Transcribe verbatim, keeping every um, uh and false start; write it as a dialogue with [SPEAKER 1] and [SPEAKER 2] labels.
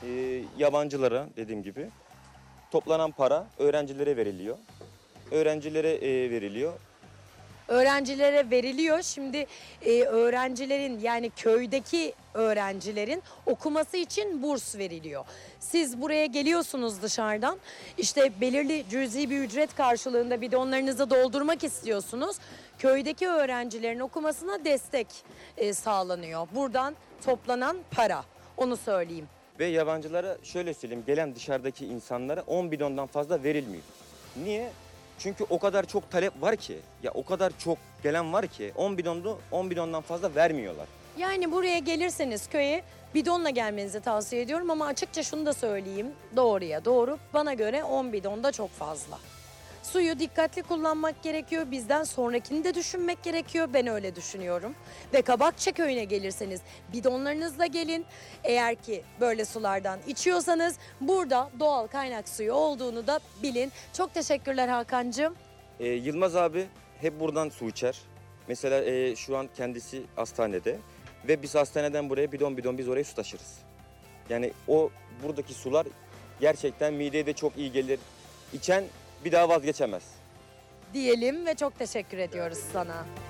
[SPEAKER 1] e, yabancılara dediğim gibi toplanan para öğrencilere veriliyor. Öğrencilere e, veriliyor.
[SPEAKER 2] Öğrencilere veriliyor. Şimdi e, öğrencilerin yani köydeki öğrencilerin okuması için burs veriliyor. Siz buraya geliyorsunuz dışarıdan. İşte belirli cüzi bir ücret karşılığında bidonlarınızı doldurmak istiyorsunuz. Köydeki öğrencilerin okumasına destek e, sağlanıyor. Buradan toplanan para. Onu söyleyeyim.
[SPEAKER 1] Ve yabancılara şöyle söyleyeyim, gelen dışarıdaki insanlara on bidondan fazla verilmiyor. Niye? Çünkü o kadar çok talep var ki, ya o kadar çok gelen var ki on bidondu on bidondan fazla vermiyorlar.
[SPEAKER 2] Yani buraya gelirseniz köye bidonla gelmenizi tavsiye ediyorum ama açıkça şunu da söyleyeyim. Doğruya doğru. Bana göre on bidon da çok fazla. Suyu dikkatli kullanmak gerekiyor. Bizden sonrakini de düşünmek gerekiyor. Ben öyle düşünüyorum. Ve Kabakça köyüne gelirseniz bidonlarınızla gelin. Eğer ki böyle sulardan içiyorsanız burada doğal kaynak suyu olduğunu da bilin. Çok teşekkürler Hakan'cığım.
[SPEAKER 1] Ee, Yılmaz abi hep buradan su içer. Mesela e, şu an kendisi hastanede ve biz hastaneden buraya bidon bidon biz oraya su taşırız. Yani o buradaki sular gerçekten mideye de çok iyi gelir. İçen bir daha vazgeçemez.
[SPEAKER 2] Diyelim ve çok teşekkür ediyoruz sana.